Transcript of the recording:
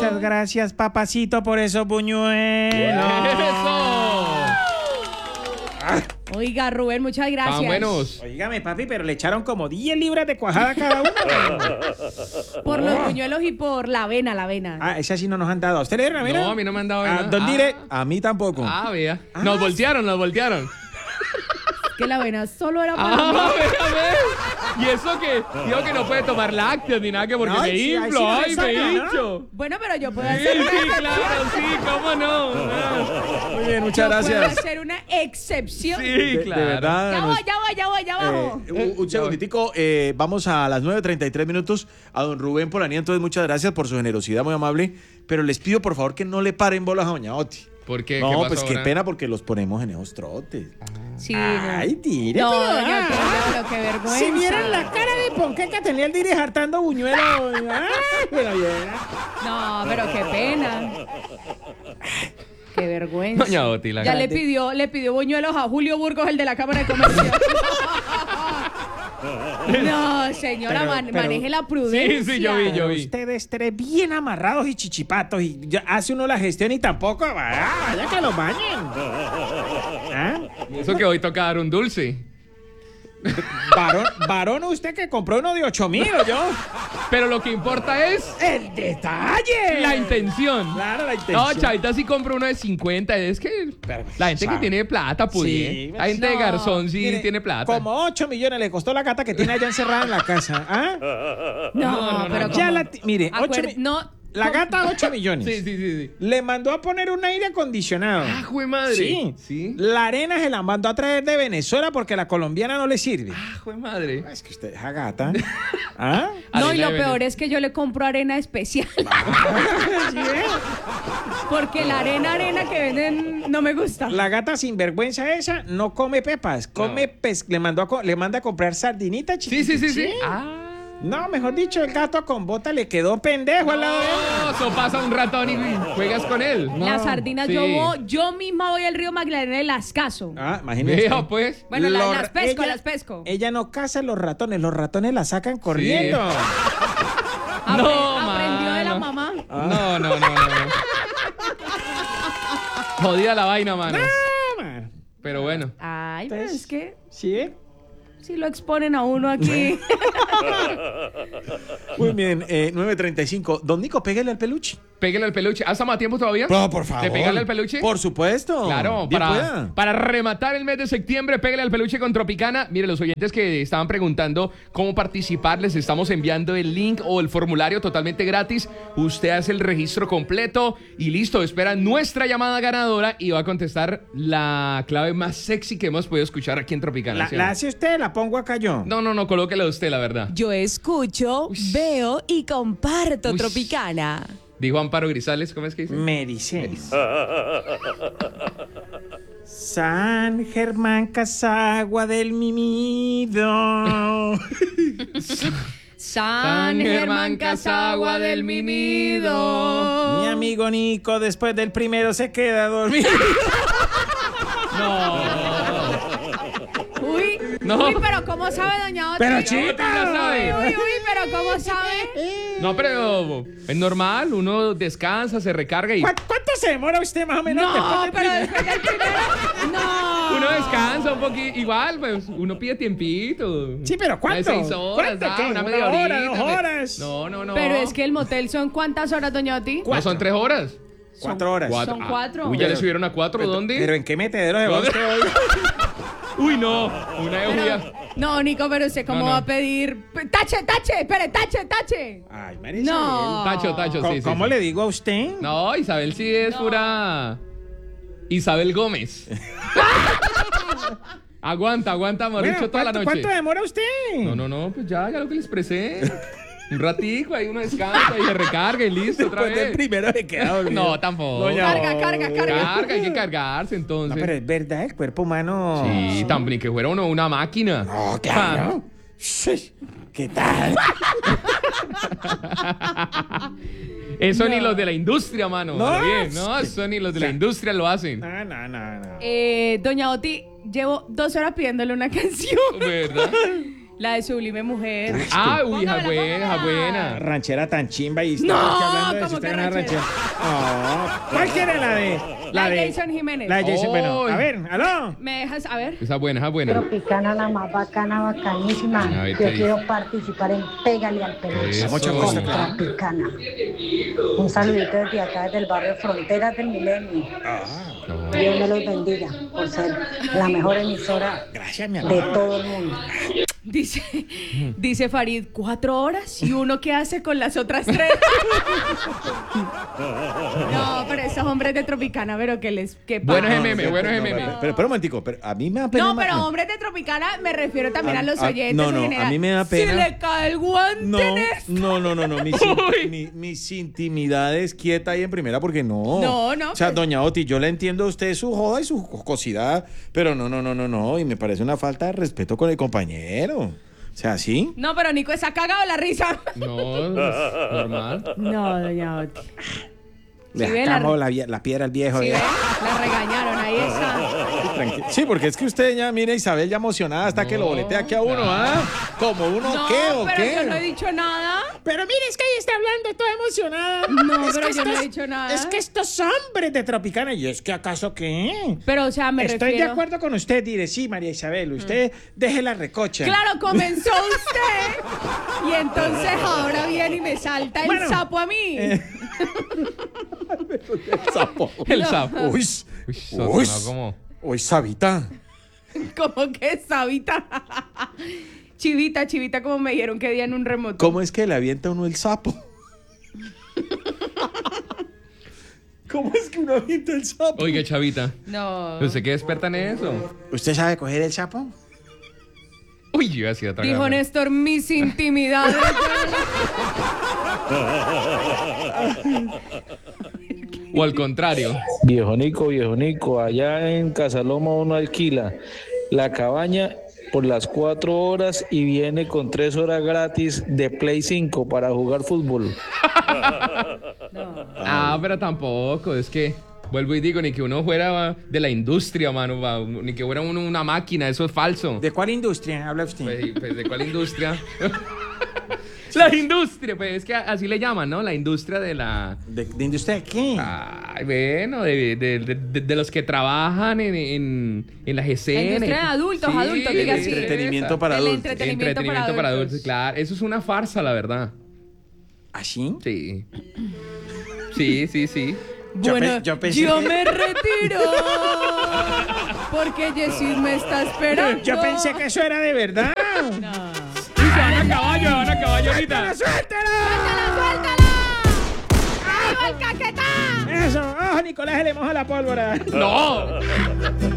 Muchas gracias, papacito, por esos buñuelos. ¡Eso! Oiga, Rubén, muchas gracias. Tan buenos. Oígame, papi, pero le echaron como 10 libras de cuajada cada uno. Por los buñuelos y por la avena, la avena. Ah, esa sí no nos han dado. ¿A usted le dieron avena? No, a mí no me han dado Ah, nada. don Dire, a mí tampoco. Ah, vea. Nos voltearon. Que la avena solo era para mí. Vea. ¿Y eso qué? Digo que no puede tomar lácteos ni nada que porque No, me sí, ahí sí inflo. no Ay, se me saca, ¿no? hincho. Bueno, pero yo puedo Sí, hacer una sí, claro, sí, cómo no. Muy bien, muchas Yo puedo gracias. hacer una excepción. Sí, De claro. verdad. Ya bajo. Un segunditico, vamos a las 9:33 minutos a don Rubén Polanía. Entonces, muchas gracias por su generosidad, muy amable. Pero les pido, por favor, que no le paren bolas a doña Oti. ¿Por qué? No, ¿Qué pasó pues qué ahora? pena porque los ponemos en esos trotes. Sí, Ay, Dire, no, pero, doña Tía, qué vergüenza. si vieran la cara de ponqueca tenía el Dire hartando buñuelos. Ay, pero bien. No, pero qué pena. Qué vergüenza. Doña Oti, la Ya grande. le pidió buñuelos a Julio Burgos, el de la Cámara de Comercio. No, señora, Pero- maneje la prudencia. Sí, yo vi. Ustedes tres bien amarrados y chichipatos y ya hace uno la gestión y tampoco vaya que los bañen. ¿Ah? Y eso que hoy toca dar un dulce. Varón usted que compró uno de 8,000 yo. Pero lo que importa es ¡El detalle! la intención. Claro, la intención. No, Chavita sí compra uno de 50. Es que Pero, la gente que sabe. tiene plata, pues. Sí, La gente de no. Garzón sí Mire, tiene plata. Como 8 millones le costó la gata que tiene allá encerrada en la casa. ¿Ah? No, pero Ya ¿cómo? mire, No. la gata 8 millones. Sí. Le mandó a poner un aire acondicionado. Ah, jue madre. Sí. La arena se la mandó a traer de Venezuela porque la colombiana no le sirve. Ah, jue madre. Es que usted es gata. ¿Ah? No, y Arena lo de peor Venezuela. es que yo le compro arena especial. ¿Sí ve? Porque la arena que venden no me gusta. La gata sinvergüenza esa no come pepas, come le manda a comprar sardinita chiquita. Sí. Ah. No, mejor dicho, el gato con bota le quedó pendejo al lado de él. No, eso pasa un ratón y juegas con él. Las sardinas, Sí. yo misma voy al río Magdalena y las cazo. Ah, imagínese. Vea, pues. Bueno, Los- las pesco. Ella no caza los ratones la sacan corriendo. No, Aprendió de la mano. mamá. No. Jodida la vaina, mano. Ah, man. Pero bueno. Ay, pero Entonces- es que ¿Sí? si lo exponen a uno aquí. Muy bien, 9:35. Don Nico, pégale al peluche. Pégale al peluche. ¿Ah, estamos a tiempo todavía? No, por favor. ¿De pegarle al peluche? Por supuesto. Claro, Bien pueda. para rematar el mes de septiembre, pégale al peluche con Tropicana. Mire, los oyentes que estaban preguntando cómo participar, les estamos enviando el link o el formulario totalmente gratis. Usted hace el registro completo y listo, espera nuestra llamada ganadora y va a contestar la clave más sexy que hemos podido escuchar aquí en Tropicana. ¿sí o ¿La no? hace usted? ¿La pongo acá yo? No, colóquela usted, la verdad. Yo escucho, veo y comparto Uy. Tropicana. Dijo Amparo Grisales, ¿cómo es que dice? Me dice. San Germán Casagua del Mimido. San Germán Casagua del Mimido. Mi amigo Nico después del primero se queda dormido. Uy, No. uy, pero ¿cómo sabe doña Oti? Pero Uy, chica. la sabe. pero ¿cómo sabe? No, pero es normal, uno descansa, se recarga y ¿Cuánto se demora usted más o menos? No, después del pero primero? después del primero. No. uno descansa un poquito. Igual, pues, uno pide tiempito. Sí, pero ¿cuánto? Unas 6 horas, ¿Cuánto? ¿Qué? una ¿Una media hora, horita. 2 horas? No. Pero es que el motel son ¿cuántas horas, doña Oti? No, son 3 horas. 4 horas. Son 4. Uy, ya le subieron a 4, ¿dónde? ¿Pero en qué metedero se va ¿Dónde? usted hoy? Uy, no. Una de Julia. No, Nico, pero usted cómo No, no. va a pedir... ¡Tache! ¡Espere, tache! Ay, María No. Tacho, sí. ¿Cómo le digo a usted? No, Isabel sí es pura. Isabel Gómez. aguanta, Mauricio, Bueno, toda la noche. ¿Cuánto demora usted? No, pues ya lo que les expresé. Un ratico, ahí uno descansa y se recarga y listo, otra Después del vez. primero se queda dormido. No, tampoco. Doña- Carga. Carga, hay que cargarse No, entonces. pero es verdad, el cuerpo humano... Sí, también que fuera uno una máquina. No, claro. ¿Qué tal? Eso ni los de la industria, mano. No, Bien, no, eso ni los de la industria lo hacen. No. Doña Oti, llevo 2 horas pidiéndole una canción. ¿Verdad? La de Sublime Mujer. Ah, uy, hija Póngamela, buena, hija póngamela. buena. Ranchera tan chimba y No, estamos aquí hablando de ¿cómo si usted que gana ranchera? No. ¿Cuál quiere la de? La de Jason Jiménez. La de Jason, bueno, Ay. a ver, aló. ¿Me dejas? A ver. Esa buena, esa buena. Tropicana, la más bacana, bacanísima. A ver, Yo te dice. quiero participar en Pégale al Peluche Eso. con Tropicana. Un saludito desde acá, desde el barrio Fronteras del Milenio. No. Dios me los bendiga por ser la mejor emisora Gracias, mi de amor. todo el mundo. Dice Farid, 4 horas y uno qué hace con las otras 3. No, pero esos hombres de Tropicana, pero que les que Bueno pasa. es meme, bueno es meme. Pero un momentico, pero a mí me da pena. No, pero hombres de Tropicana me refiero también a los Ah, oyentes. no, en no, general. a mí me da pena. Si le cae el guante No, en esto. no. Uy. Mis intimidades quieta ahí en primera porque no. No, O sea, pues. doña Oti, yo le entiendo a usted su joda y su jocosidad, pero no. Y me parece una falta de respeto con el compañero. O sea, ¿sí? No, pero Nico está cagado la risa. No, es normal. No, doña Oti. Le Sí, ve, sacamos la piedra al viejo. Sí, ya. ¿ven? La regañaron, ahí está. Tranquilo. Sí, porque es que usted ya, mira, Isabel ya emocionada hasta que lo boletea aquí a uno, ¿ah? Como uno, No, ¿qué o pero qué? yo no he dicho nada. Pero mire, es que ahí está hablando toda emocionada. No, Es pero que yo no he estos- dicho nada. Es que estos hombres de Tropicana, y es que acaso qué. Pero, o sea, me Estoy refiero. de acuerdo con usted, diré, sí, María Isabel, usted deje la recocha. Claro, comenzó usted. Y entonces ahora viene y me salta el Bueno, sapo a mí. El sapo. El sapo. Uy, Uy, sonó como... uy, Sabita. Como que sabita. Chivita, como me dijeron que día en un remoto. ¿Cómo es que le avienta uno el sapo? ¿Cómo es que uno avienta el sapo? Oiga, chavita. No. ¿Usted qué experta en eso? ¿Usted sabe coger el sapo? Uy, yo así otra Dijo Néstor, mis intimidades. O al contrario. Viejo Nico, allá en Casaloma uno alquila la cabaña por las 4 horas y viene con 3 horas gratis de Play 5 para jugar fútbol. Ah, pero tampoco, es que vuelvo y digo, ni que uno fuera de la industria, mano, ni que fuera uno una máquina, eso es falso. ¿De cuál industria habla usted? Pues, ¿de cuál industria? La industria, pues es que así le llaman, ¿no? La industria de la... ¿De industria de qué? Ay, bueno, de los que trabajan en la GCN. La industria de adultos, diga así. Entretenimiento para El adultos. entretenimiento para adultos. claro. Eso es una farsa, la verdad. ¿Así? Sí. Sí. Bueno, yo pensé yo que- me retiro. Porque Jesús me está esperando. Yo pensé que eso era de verdad. Uy, se van a caballo ahorita. ¡Suéltala! ¡Arriba el caquetá! Eso, Nicolás, le moja la pólvora. No.